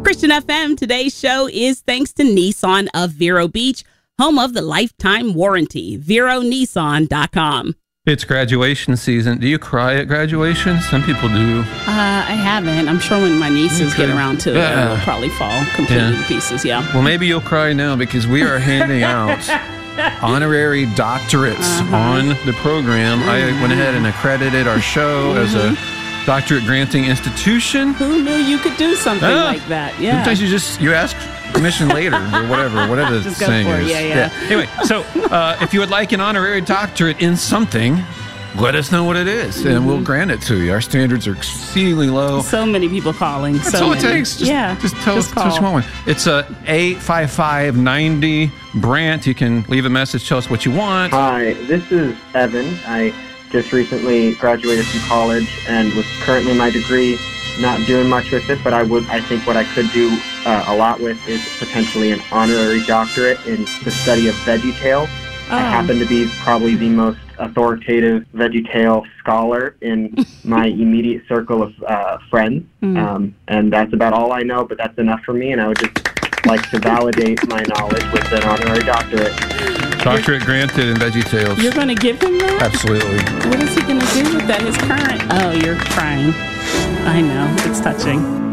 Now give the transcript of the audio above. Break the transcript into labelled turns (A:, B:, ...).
A: Christian FM, today's show is thanks to Nissan of Vero Beach, home of the lifetime warranty. VeroNissan.com.
B: It's graduation season. Do you cry at graduation? Some people do.
A: I haven't. I'm sure when my nieces get around to it, it'll probably fall completely to pieces, yeah.
B: Well, maybe you'll cry now because we are handing out honorary doctorates on the program. I went ahead and accredited our show as a doctorate granting institution.
A: Who knew you could do something like that? Yeah.
B: Sometimes you ask permission later or whatever the saying is.
A: Yeah.
B: Anyway, so if you would like an honorary doctorate in something, let us know what it is, and we'll grant it to you. Our standards are exceedingly low.
A: So many people calling.
B: That's all it takes. Just tell us what you want. It's 855-90 Brant. You can leave a message, tell us what you want.
C: Hi, this is Evan. I just recently graduated from college and with currently my degree, not doing much with it, but I think what I could do a lot with is potentially an honorary doctorate in the study of VeggieTales. I happen to be probably the most authoritative VeggieTale scholar in my immediate circle of friends, and that's about all I know, but that's enough for me, and I would just like to validate my knowledge with an honorary doctorate.
B: Doctorate granted in VeggieTales.
A: You're going to give him that?
B: Absolutely.
A: What is he going to do with that? His current... Oh, you're crying. I know. It's touching.